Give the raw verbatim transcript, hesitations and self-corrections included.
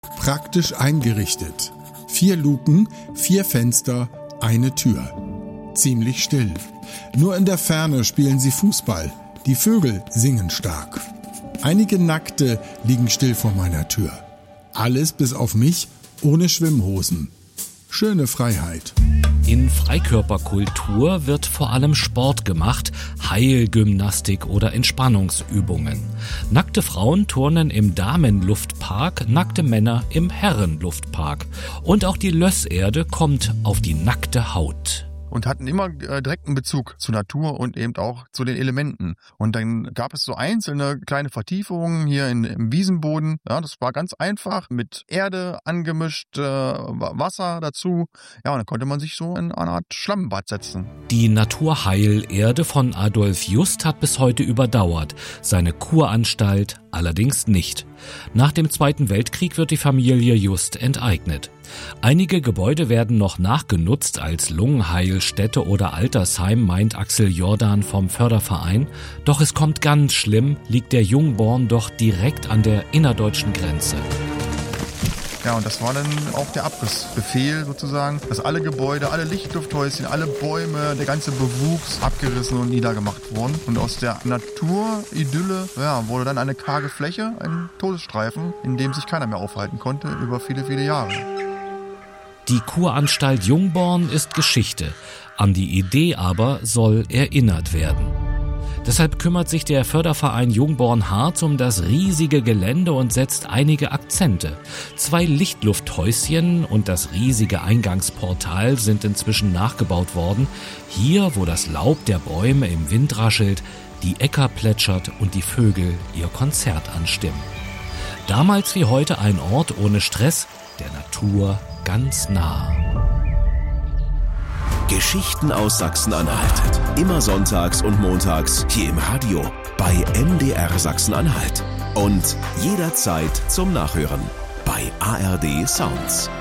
Praktisch eingerichtet. Vier Luken, vier Fenster, eine Tür. Ziemlich still. Nur in der Ferne spielen sie Fußball. Die Vögel singen stark. Einige Nackte liegen still vor meiner Tür. Alles bis auf mich, ohne Schwimmhosen. Schöne Freiheit. In Freikörperkultur wird vor allem Sport gemacht, Heilgymnastik oder Entspannungsübungen. Nackte Frauen turnen im Damenluftpark, nackte Männer im Herrenluftpark. Und auch die Lösserde kommt auf die nackte Haut. Und hatten immer äh, direkten Bezug zur Natur und eben auch zu den Elementen. Und dann gab es so einzelne kleine Vertiefungen hier in, im Wiesenboden. Ja, das war ganz einfach mit Erde angemischt, äh, Wasser dazu. Ja, und dann konnte man sich so in eine Art Schlammbad setzen. Die Naturheilerde von Adolf Just hat bis heute überdauert. Seine Kuranstalt allerdings nicht. Nach dem Zweiten Weltkrieg wird die Familie Just enteignet. Einige Gebäude werden noch nachgenutzt als Lungenheilstätte oder Altersheim, meint Axel Jordan vom Förderverein. Doch es kommt ganz schlimm, liegt der Jungborn doch direkt an der innerdeutschen Grenze. Ja, und das war dann auch der Abrissbefehl sozusagen, dass alle Gebäude, alle Lichtlufthäuschen, alle Bäume, der ganze Bewuchs abgerissen und niedergemacht wurden. Und aus der Naturidylle ja, wurde dann eine karge Fläche, ein Todesstreifen, in dem sich keiner mehr aufhalten konnte über viele, viele Jahre. Die Kuranstalt Jungborn ist Geschichte. An die Idee aber soll erinnert werden. Deshalb kümmert sich der Förderverein Jungborn Harz um das riesige Gelände und setzt einige Akzente. Zwei Lichtlufthäuschen und das riesige Eingangsportal sind inzwischen nachgebaut worden. Hier, wo das Laub der Bäume im Wind raschelt, die Äcker plätschert und die Vögel ihr Konzert anstimmen. Damals wie heute ein Ort ohne Stress, der Natur ganz nah. Geschichten aus Sachsen-Anhalt. Immer sonntags und montags hier im Radio bei M D R Sachsen-Anhalt. Und jederzeit zum Nachhören bei A R D Sounds.